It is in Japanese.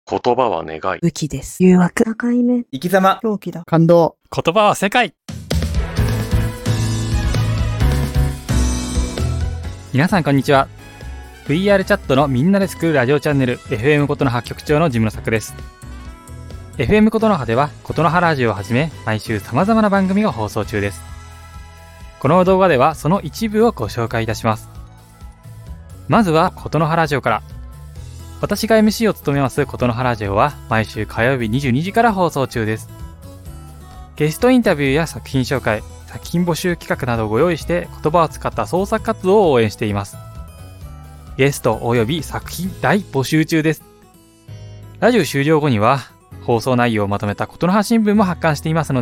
言葉は願い。 武器です。誘惑。境目。 生き様。 狂気だ。 感動。 言葉は世界。皆さんこんにちは。 VR チャットのみんなで作るラジオチャンネル FM ことの葉局長のジムの作です。 FM ことの葉ではことの葉ラジオをはじめ毎週様々な番組が放送中です。この動画ではその一部をご紹介いたします。まずはことの葉ラジオから。私が MC を務めますことの葉ラジオは毎週火曜日22時から放送中です。ゲストインタビューや作品紹介、作品募集企画などをご用意して言葉を使った創作活動を応援しています。ゲストおよび作品大募集中です。ラジオ終了後には放送内容をまとめたことの葉新聞も発刊していますの